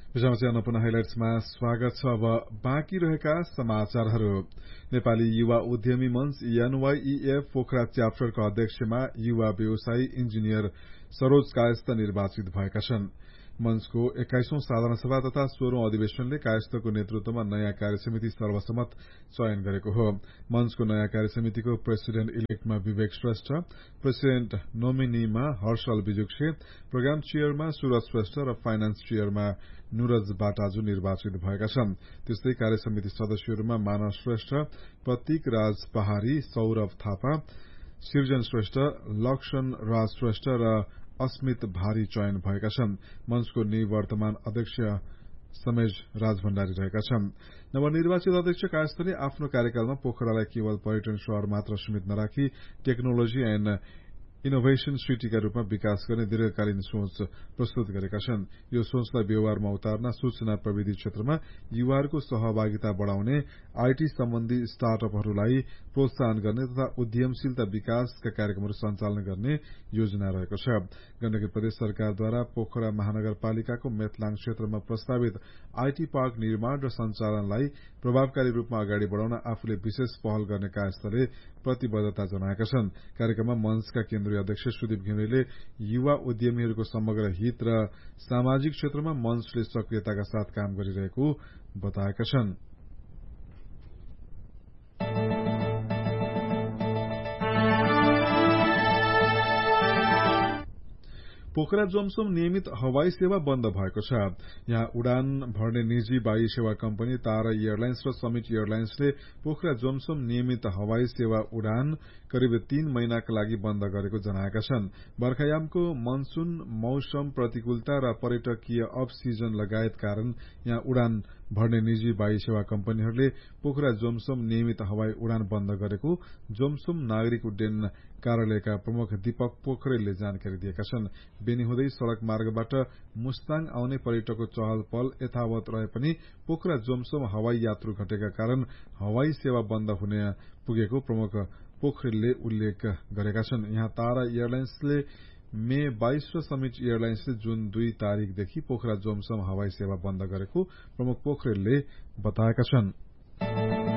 विषयमा अन्नपूर्ण हाइलाइट्समा स्वागत छ। अब बाँकी रहेका समाचारहरू। नेपाली युवा उद्यमी मञ्च एनवाईईएफ पोखरा च्याप्टरका अध्यक्षमा युवा व्यवसायी इन्जिनियर सरोज कायस्थ निर्वाचित भएका छन्। मञ्चको 21औं साधारण सभा तथा 16औं अधिवेशनले कायस्थको नेतृत्वमा नयाँ कार्यसमिति सर्वसम्मत चयन गरेको हो। मञ्चको नयाँ कार्यसमितिको प्रेसिडेन्ट इलेक्टमा विवेक श्रेष्ठ, प्रेसिडेन्ट नोमिनीमा हर्षल बिजुक्से, प्रोग्राम चेयरमा सूरज श्रेष्ठ र फाइनान्स चेयरमा नुरज बाटाजु निर्वाचित भएका छन्। त्यस्तै कार्यसमिति सदस्यहरूमा मानव श्रेष्ठ, प्रतीक राज पहाड़ी, सौरभ थापा, सिर्जन श्रेष्ठ, लक्षण राज श्रेष्ठ र अस्मित भारी चयन भएका छन्। मञ्चको निवर्तमान अध्यक्ष समेज राज भण्डारी रहेका छन्। नवनिर्वाचित अध्यक्ष कायस्थले आफ्नो कार्यकालमा पोखरालाई केवल पर्यटन शहर मात्र सीमित नराखी टेक्नोलोजी एण्ड इनोभेशन सिटीका रूपमा विकास गर्ने दीर्घकालीन सोच प्रस्तुत गरेका छन्। यो सोचलाई व्यवहारमा उतार्न सूचना प्रविधि क्षेत्रमा युवाहरूको सहभागिता बढ़ाउने, आईटी सम्बन्धी स्टार्टअपहरूलाई प्रोत्साहन गर्ने तथा उद्यमशीलता विकासका कार्यक्रमहरू सञ्चालन गर्ने योजना रहेको छ। गण्डकी प्रदेश सरकारद्वारा पोखरा महानगरपालिकाको मेथलाङ क्षेत्रमा प्रस्तावित आईटी पार्क निर्माण र सञ्चालनलाई प्रभावकारी रूपमा अगाडि बढ़ाउन आफूले विशेष पहल गर्ने कायस्थले प्रतिबद्धता जनाएका छन्। कार्यक्रममा मञ्चका केन्द्रीय अध्यक्ष सुदीप घिमिरेले युवा उद्यमीहरूको समग्र हित र सामाजिक क्षेत्रमा मञ्चले सक्रियताका साथ काम गरिरहेको बताएका छन्। पोखरा जोमसोम नियमित हवाई सेवा बन्द भएको छ। यहाँ उडान भर्ने निजी वायु सेवा कम्पनी तारा एयरलाइन्स र समिट एयरलाइन्सले पोखरा जोमसोम नियमित हवाई सेवा उडान करिब 3 महिनाका लागि बन्द गरेको जनाएका छन्। बर्खायामको मनसून मौसम प्रतिकूलता र पर्यटकीय अफ सीजन लगायत कारण यहाँ उडान भर्ने निजी वायु सेवा कम्पनीहरूले पोखरा जोमसोम नियमित हवाई उडान बन्द गरेको जोमसोम नागरिक उड्डयन कार्यालयका प्रमुख दीपक पोखरेलले जानकारी दिएका छन्। बेनी हुँदै सड़क मार्गबाट मुस्ताङ आउने पर्यटकको चहल पहल यथावत रहे पनि पोखरा जोमसोम हवाई यात्रु घटेका कारण हवाई सेवा बन्द हुने पुगेको प्रमुख पोखरेलले उल्लेख गरेका छन्। यहाँ तारा एयरलाइन्सले मे 22 र समिट एयरलाइन्सले जुन 2 तारिकदेखि पोखरा जोमसोम हवाई सेवा बन्द गरेको प्रमुख पोखरेलले बताएका छन्।